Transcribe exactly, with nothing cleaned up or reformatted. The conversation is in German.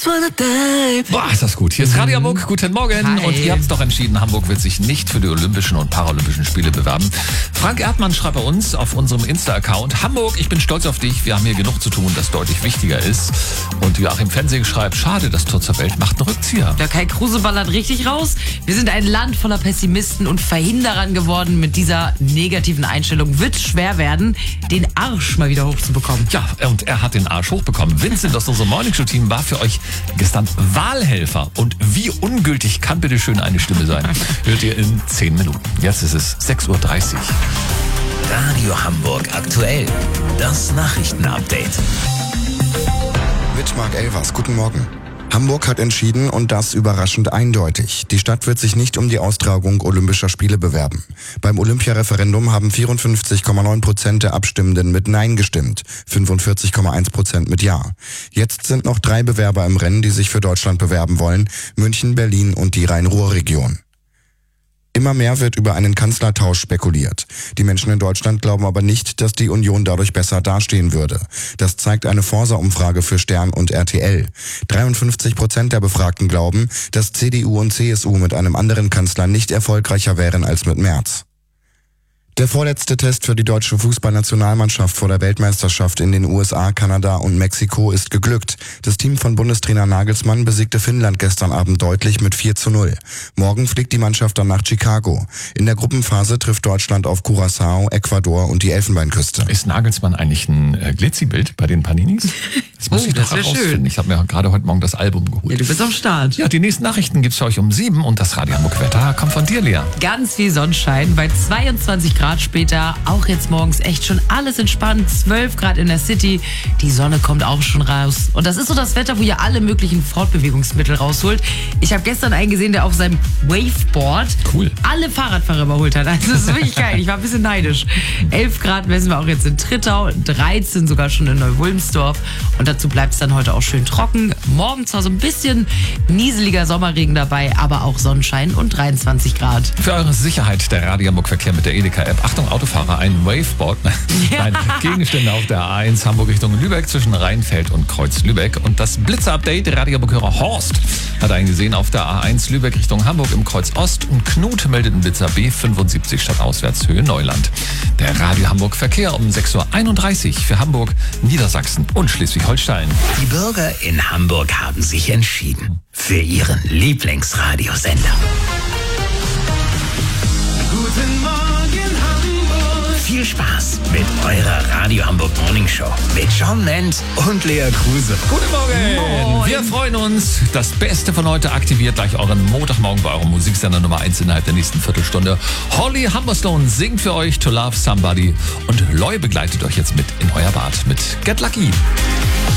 Boah, ist das gut. Hier ist Radio Hamburg. Guten Morgen. Hi. Und ihr habt es doch entschieden, Hamburg wird sich nicht für die Olympischen und Paralympischen Spiele bewerben. Frank Erdmann schreibt bei uns auf unserem Insta-Account: Hamburg, ich bin stolz auf dich. Wir haben hier genug zu tun, das deutlich wichtiger ist. Und Joachim Fensing schreibt: Schade, das Tor zur Welt macht einen Rückzieher. Der Kai Kruse ballert richtig raus. Wir sind ein Land voller Pessimisten und Verhinderern geworden. Mit dieser negativen Einstellung wird es schwer werden, den Arsch mal wieder hochzubekommen. Ja, und er hat den Arsch hochbekommen. Vincent aus unserem Morningshow-Team war für euch gestern Wahlhelfer. Und wie ungültig kann bitte schön eine Stimme sein? Hört ihr in zehn Minuten. Jetzt ist es sechs Uhr dreißig. Radio Hamburg aktuell. Das Nachrichtenupdate. Mit Marc Elvers, guten Morgen. Hamburg hat entschieden, und das überraschend eindeutig. Die Stadt wird sich nicht um die Austragung Olympischer Spiele bewerben. Beim Olympiareferendum haben vierundfünfzig Komma neun Prozent der Abstimmenden mit Nein gestimmt, fünfundvierzig Komma eins Prozent mit Ja. Jetzt sind noch drei Bewerber im Rennen, die sich für Deutschland bewerben wollen: München, Berlin und die Rhein-Ruhr-Region. Immer mehr wird über einen Kanzlertausch spekuliert. Die Menschen in Deutschland glauben aber nicht, dass die Union dadurch besser dastehen würde. Das zeigt eine Forsa-Umfrage für Stern und R T L. dreiundfünfzig Prozent der Befragten glauben, dass C D U und C S U mit einem anderen Kanzler nicht erfolgreicher wären als mit Merz. Der vorletzte Test für die deutsche Fußballnationalmannschaft vor der Weltmeisterschaft in den U S A, Kanada und Mexiko ist geglückt. Das Team von Bundestrainer Nagelsmann besiegte Finnland gestern Abend deutlich mit vier zu null. Morgen fliegt die Mannschaft dann nach Chicago. In der Gruppenphase trifft Deutschland auf Curaçao, Ecuador und die Elfenbeinküste. Ist Nagelsmann eigentlich ein äh, Glitzy-Bild bei den Paninis? Das muss Oh, ich das doch wär herausfinden. schön. Ich habe mir gerade heute Morgen das Album geholt. Ja, du bist am Start. Ja, die nächsten Nachrichten gibt's für euch um sieben und das Radio Hamburg Wetter kommt von dir, Lea. Ganz viel Sonnenschein bei zweiundzwanzig Grad später. Auch jetzt morgens echt schon alles entspannt. zwölf Grad in der City. Die Sonne kommt auch schon raus. Und das ist so das Wetter, wo ihr alle möglichen Fortbewegungsmittel rausholt. Ich habe gestern einen gesehen, der auf seinem Waveboard Cool. alle Fahrradfahrer überholt hat. Also das ist wirklich geil. Ich war ein bisschen neidisch. elf Grad messen wir auch jetzt in Trittau. dreizehn sogar schon in Neuwulmsdorf. Und dazu bleibt es dann heute auch schön trocken. Morgen zwar so ein bisschen nieseliger Sommerregen dabei, aber auch Sonnenschein und dreiundzwanzig Grad. Für eure Sicherheit der Radio Hamburg Verkehr mit der Edeka-App. Achtung, Autofahrer, ein Waveboard. Nein, Gegenstände auf der A eins Hamburg Richtung Lübeck zwischen Rheinfeld und Kreuz-Lübeck. Und das Blitzer-Update, der Radio Hamburg-Hörer Horst hat einen gesehen auf der A eins Lübeck Richtung Hamburg im Kreuz Ost. Und Knut meldet einen Blitzer B fünfundsiebzig statt Auswärtshöhe Neuland. Der Radio Hamburg Verkehr um sechs Uhr einunddreißig für Hamburg, Niedersachsen und Schleswig-Holstein. Die Bürger in Hamburg haben sich entschieden für ihren Lieblingsradiosender. Guten Morgen Hamburg. Viel Spaß mit eurer Radio Hamburg Morning Show mit John Ment und Lea Kruse. Guten Morgen! Moin. Wir freuen uns. Das Beste von heute aktiviert gleich euren Montagmorgen bei eurem Musiksender Nummer eins innerhalb der nächsten Viertelstunde. Holly Humberstone singt für euch To Love Somebody und Loy begleitet euch jetzt mit in euer Bad mit Get Lucky.